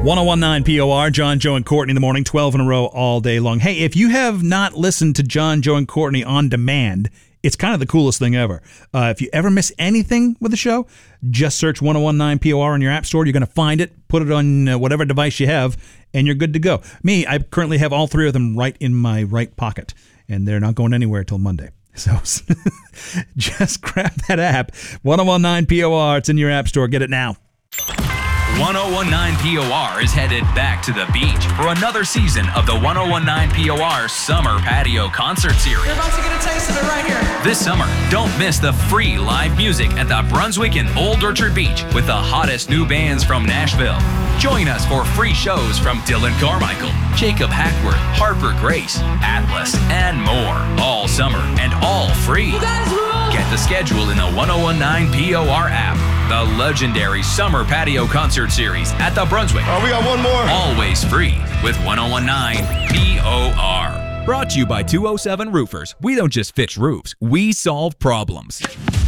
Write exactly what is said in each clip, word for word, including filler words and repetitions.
one oh one point nine P O R, John, Joe, and Courtney in the morning, twelve in a row all day long. Hey, if you have not listened to John, Joe, and Courtney on demand, it's kind of the coolest thing ever. Uh, if you ever miss anything with the show, just search one oh one point nine P O R on your app store. You're going to find it, put it on uh, whatever device you have, and you're good to go. Me, I currently have all three of them right in my right pocket, and they're not going anywhere till Monday. So just grab that app, one oh one point nine P O R. It's in your app store. Get it now. one oh one point nine P O R is headed back to the beach for another season of the one oh one point nine P O R Summer Patio Concert Series. You're about to get a taste of it right here. This summer, don't miss the free live music at the Brunswick and Old Orchard Beach with the hottest new bands from Nashville. Join us for free shows from Dylan Carmichael, Jacob Hackworth, Harper Grace, Atlas, and more. All summer and all free. You guys rule! Get the schedule in the one oh one point nine P O R app. The legendary Summer Patio Concert Series at the Brunswick. Oh, we got one more. Always free with one oh one point nine P O R. Brought to you by two oh seven Roofers. We don't just fix roofs, we solve problems.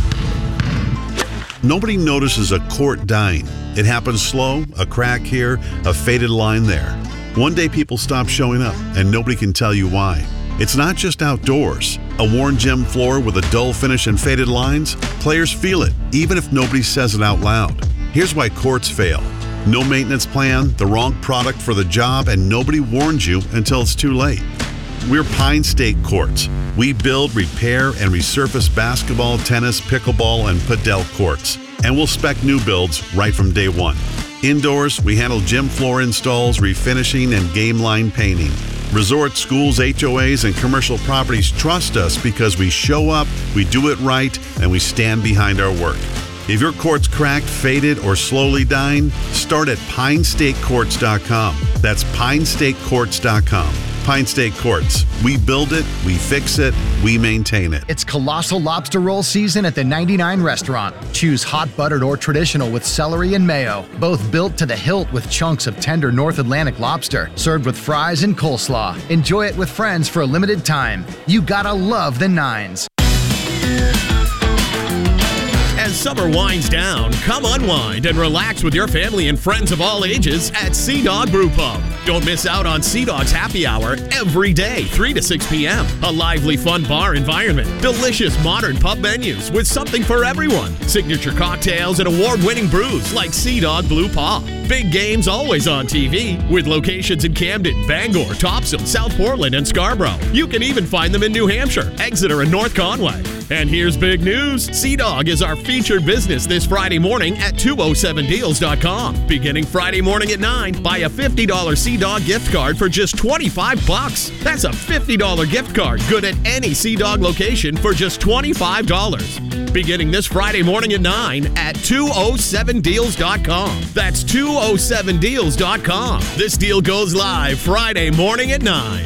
Nobody notices a court dying. It happens slow, a crack here, a faded line there. One day people stop showing up, and nobody can tell you why. It's not just outdoors. A worn gym floor with a dull finish and faded lines? Players feel it, even if nobody says it out loud. Here's why courts fail. No maintenance plan, the wrong product for the job, and nobody warns you until it's too late. We're Pine State Courts. We build, repair, and resurface basketball, tennis, pickleball, and padel courts. And we'll spec new builds right from day one. Indoors, we handle gym floor installs, refinishing, and game line painting. Resorts, schools, H O As, and commercial properties trust us because we show up, we do it right, and we stand behind our work. If your court's cracked, faded, or slowly dying, start at pine state courts dot com. That's pine state courts dot com. Pine State Courts. We build it, we fix it, we maintain it. It's Colossal Lobster Roll season at the ninety-nine Restaurant. Choose hot buttered or traditional with celery and mayo. Both built to the hilt with chunks of tender North Atlantic lobster, served with fries and coleslaw. Enjoy it with friends for a limited time. You gotta love the Nines. As summer winds down, come unwind and relax with your family and friends of all ages at Sea Dog Brew Pub. Don't miss out on Sea Dog's happy hour every day, three to six p.m. A lively, fun bar environment, delicious modern pub menus with something for everyone, signature cocktails and award-winning brews like Sea Dog Blue Paw. Big games always on T V with locations in Camden, Bangor, Topsail, South Portland, and Scarborough. You can even find them in New Hampshire, Exeter, and North Conway. And here's big news. Sea Dog is our featured business this Friday morning at two oh seven deals dot com. Beginning Friday morning at nine, buy a fifty dollars Sea Dog gift card for just twenty-five bucks. That's a fifty dollars gift card good at any Sea Dog location for just twenty-five dollars. Beginning this Friday morning at nine at two oh seven deals dot com. That's two oh seven deals dot com. This deal goes live Friday morning at nine.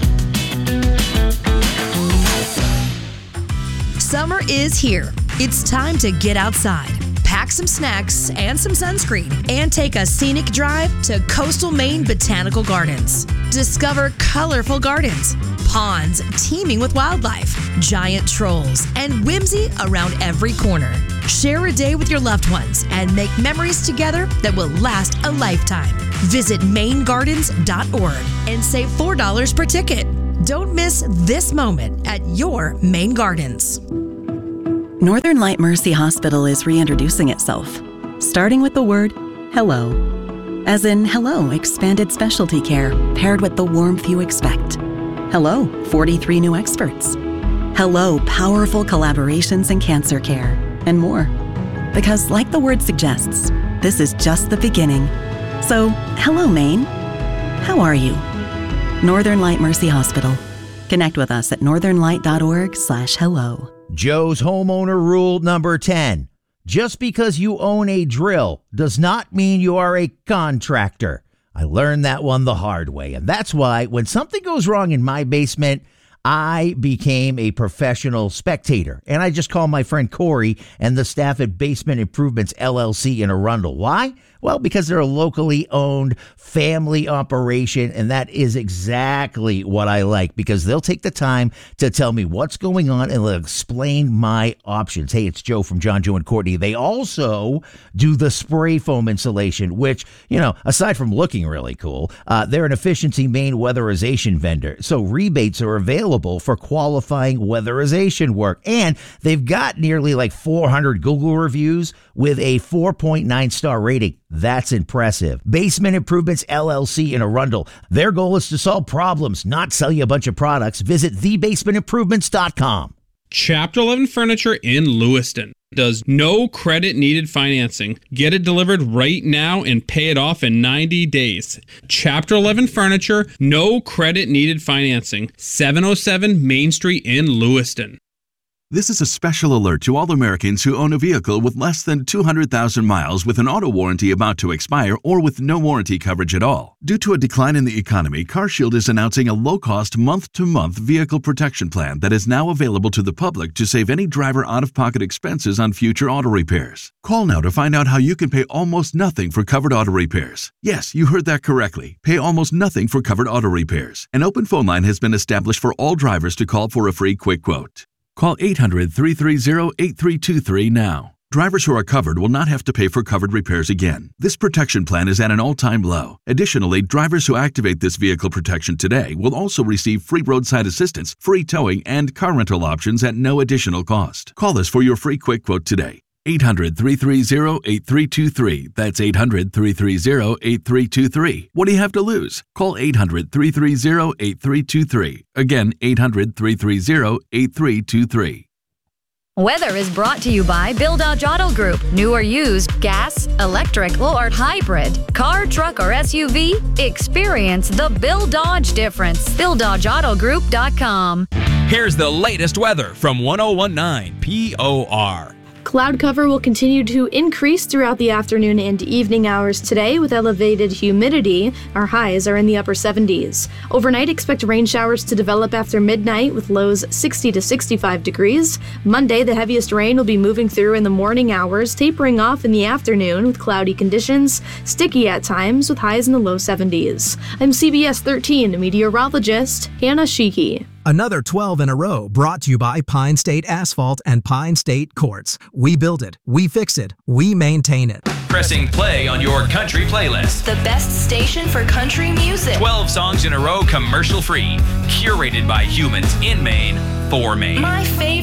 Summer is here. It's time to get outside, pack some snacks and some sunscreen, and take a scenic drive to Coastal Maine Botanical Gardens. Discover colorful gardens, ponds teeming with wildlife, giant trolls, and whimsy around every corner. Share a day with your loved ones and make memories together that will last a lifetime. Visit maine gardens dot org and save four dollars per ticket. Don't miss this moment at your Maine Gardens. Northern Light Mercy Hospital is reintroducing itself, starting with the word hello. As in hello, expanded specialty care paired with the warmth you expect. Hello, forty-three new experts. Hello, powerful collaborations in cancer care, and more. Because like the word suggests, this is just the beginning. So, hello, Maine. How are you? Northern Light Mercy Hospital. Connect with us at northern light dot org slash hello. Joe's homeowner rule number ten. Just because you own a drill does not mean you are a contractor. I learned that one the hard way, and that's why when something goes wrong in my basement, I became a professional spectator, and I just called my friend Corey and the staff at Basement Improvements L L C in Arundel. Why? Well, because they're a locally owned family operation, and that is exactly what I like, because they'll take the time to tell me what's going on and they'll explain my options. Hey, it's Joe from John, Joe, and Courtney. They also do the spray foam insulation, which, you know, aside from looking really cool, uh, they're an Efficiency Maine weatherization vendor. So rebates are available for qualifying weatherization work. And they've got nearly like four hundred Google reviews with a four point nine star rating. That's impressive. Basement Improvements L L C in Arundel. Their goal is to solve problems, not sell you a bunch of products. Visit the basement improvements dot com. Chapter eleven Furniture in Lewiston does no credit needed financing. Get it delivered right now and pay it off in ninety days. Chapter eleven Furniture, no credit needed financing. seven oh seven Main Street in Lewiston. This is a special alert to all Americans who own a vehicle with less than two hundred thousand miles with an auto warranty about to expire or with no warranty coverage at all. Due to a decline in the economy, CarShield is announcing a low-cost month-to-month vehicle protection plan that is now available to the public to save any driver out-of-pocket expenses on future auto repairs. Call now to find out how you can pay almost nothing for covered auto repairs. Yes, you heard that correctly. Pay almost nothing for covered auto repairs. An open phone line has been established for all drivers to call for a free quick quote. Call eight hundred, three three zero, eight three two three now. Drivers who are covered will not have to pay for covered repairs again. This protection plan is at an all-time low. Additionally, drivers who activate this vehicle protection today will also receive free roadside assistance, free towing, and car rental options at no additional cost. Call us for your free quick quote today. eight hundred, three three zero, eight three two three. That's eight hundred, three three zero, eight three two three. What do you have to lose? Call eight hundred, three three zero, eight three two three. Again, eight hundred, three three zero, eight three two three. Weather is brought to you by Bill Dodge Auto Group. New or used, gas, electric, or hybrid. Car, truck, or S U V? Experience the Bill Dodge difference. Bill Dodge Auto Group dot com. Here's the latest weather from one oh one nine P O R. Cloud cover will continue to increase throughout the afternoon and evening hours today with elevated humidity. Our highs are in the upper seventies. Overnight, expect rain showers to develop after midnight with lows sixty to sixty-five degrees. Monday, the heaviest rain will be moving through in the morning hours, tapering off in the afternoon with cloudy conditions, sticky at times with highs in the low seventies. I'm C B S thirteen meteorologist Hannah Sheehy. Another twelve in a row brought to you by Pine State Asphalt and Pine State Quartz. We build it, we fix it, we maintain it. Pressing play on your country playlist. The best station for country music. twelve songs in a row commercial free. Curated by humans in Maine for Maine. My favorite.